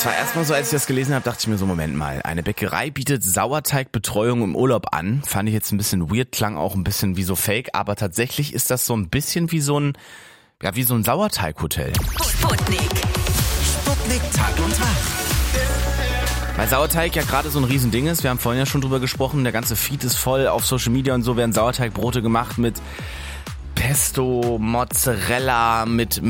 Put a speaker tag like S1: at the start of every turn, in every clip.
S1: Das war erstmal so, als ich das gelesen habe, dachte ich mir so, Moment mal, eine Bäckerei bietet Sauerteigbetreuung im Urlaub an. Fand ich jetzt ein bisschen weird, klang auch ein bisschen wie so fake, aber tatsächlich ist das so ein bisschen wie so ein Sauerteighotel.
S2: Sputnik Tag und Tag.
S1: Weil Sauerteig ja gerade so ein Riesending ist, wir haben vorhin ja schon drüber gesprochen, der ganze Feed ist voll, auf Social Media und so werden Sauerteigbrote gemacht mit Pesto, Mozzarella, mit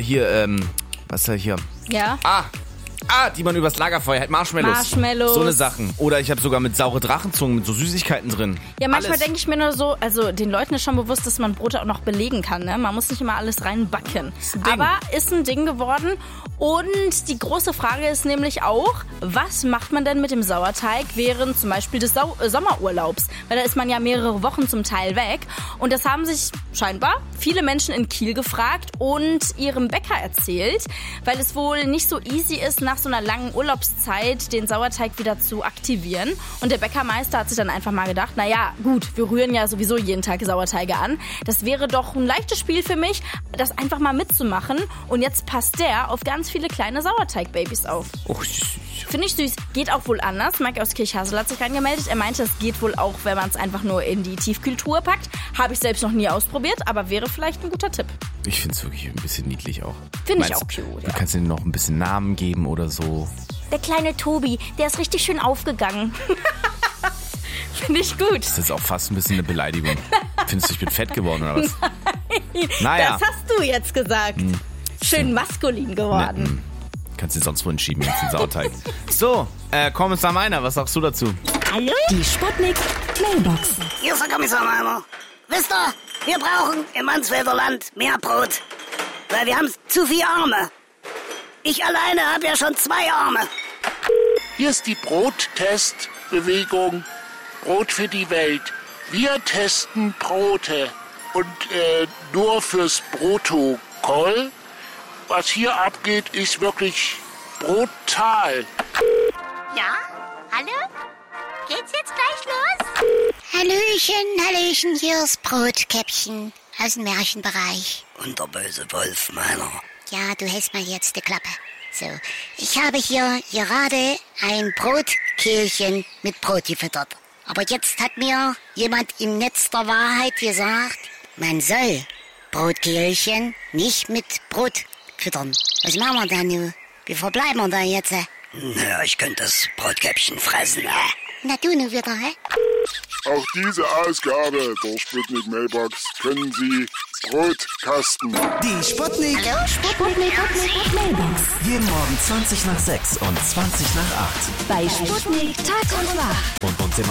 S1: was ist da hier?
S3: Ja.
S1: Die man übers Lagerfeuer hält, Marshmallows. So eine Sachen. Oder ich habe sogar mit saure Drachenzungen, mit so Süßigkeiten drin.
S3: Ja, manchmal denke ich mir nur so, also den Leuten ist schon bewusst, dass man Brote auch noch belegen kann, ne? Man muss nicht immer alles reinbacken. Aber ist ein Ding geworden. Und die große Frage ist nämlich auch, was macht man denn mit dem Sauerteig während zum Beispiel des Sommerurlaubs? Weil da ist man ja mehrere Wochen zum Teil weg. Und das haben sich scheinbar viele Menschen in Kiel gefragt und ihrem Bäcker erzählt, weil es wohl nicht so easy ist, nach so einer langen Urlaubszeit den Sauerteig wieder zu aktivieren. Und der Bäckermeister hat sich dann einfach mal gedacht, naja, gut, wir rühren ja sowieso jeden Tag Sauerteige an. Das wäre doch ein leichtes Spiel für mich, das einfach mal mitzumachen. Und jetzt passt der auf ganz viele kleine Sauerteig-Babys auf.
S1: Oh, süß.
S3: Finde ich süß. Geht auch wohl anders. Mike aus Kirchhassel hat sich angemeldet. Er meinte, es geht wohl auch, wenn man es einfach nur in die Tiefkühltruhe packt. Habe ich selbst noch nie ausprobiert, aber wäre vielleicht ein guter Tipp.
S1: Ich finde es wirklich ein bisschen niedlich auch.
S3: Finde ich auch cute.
S1: Du kannst ihm noch ein bisschen Namen geben oder so.
S3: Der kleine Tobi, der ist richtig schön aufgegangen. Finde ich gut.
S1: Das ist auch fast ein bisschen eine Beleidigung. Findest du, ich bin fett geworden oder was?
S3: Nein,
S1: Naja.
S3: das hast du jetzt gesagt. Schön maskulin geworden.
S1: Kannst du sonst wohin schieben, jetzt den Sauerteig. So, Kommissar Meiner, was sagst du dazu?
S2: Hallo? Die Sputnik Mailbox.
S4: Hier ist der Kommissar Meiner. Wisst ihr, wir brauchen im Mansfelder Land mehr Brot. Weil wir haben zu viele Arme. Ich alleine habe ja schon 2 Arme.
S5: Hier ist die Brottestbewegung Brot für die Welt. Wir testen Brote und nur fürs Protokoll. Was hier abgeht, ist wirklich brutal.
S6: Ja? Hallo? Geht's jetzt gleich los?
S7: Hallöchen, hier ist Brotkäppchen aus dem Märchenbereich.
S4: Und der böse Wolf meiner.
S7: Ja, du hältst mal jetzt die Klappe. So, ich habe hier gerade ein Brotkehlchen mit Brot gefüttert. Aber jetzt hat mir jemand im Netz der Wahrheit gesagt, man soll Brotkehlchen nicht mit Brot füttern. Was machen wir da nun? Wie verbleiben wir da jetzt?
S4: Naja, ich könnte das Brotkäppchen fressen.
S7: Na du nur wieder, hä?
S8: Auch diese Ausgabe der Sputnik Mailbox können Sie Brotkasten.
S2: Die Sputnik.
S7: Hallo, Sputnik
S2: Mailbox. Jeden Morgen 20 nach 6 und 20 nach 8.
S6: Bei Sputnik Tag und Nacht.
S1: Und uns immer